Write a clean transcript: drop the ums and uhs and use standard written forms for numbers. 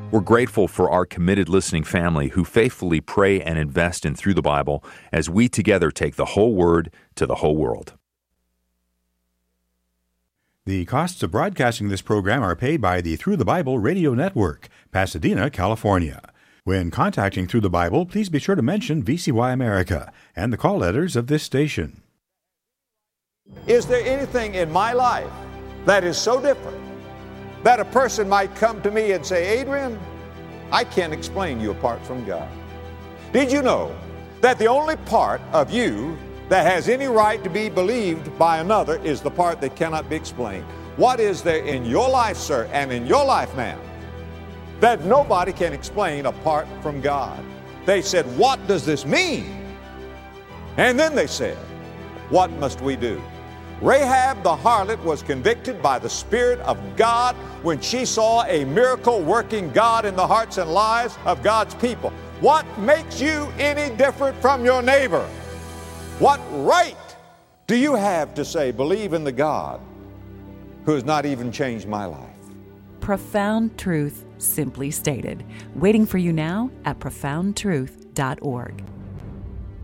We're grateful for our committed listening family who faithfully pray and invest in Through the Bible as we together take the whole Word to the whole world. The costs of broadcasting this program are paid by the Through the Bible Radio Network, Pasadena, California. When contacting Through the Bible, please be sure to mention VCY America and the call letters of this station. Is there anything in my life that is so different that a person might come to me and say, Adrian, I can't explain you apart from God? Did you know that the only part of you that has any right to be believed by another is the part that cannot be explained? What is there in your life, sir, and in your life, ma'am, that nobody can explain apart from God? They said, what does this mean? And then they said, what must we do? Rahab the harlot was convicted by the Spirit of God when she saw a miracle-working God in the hearts and lives of God's people. What makes you any different from your neighbor? What right do you have to say, believe in the God who has not even changed my life? Profound truth simply stated. Waiting for you now at profoundtruth.org.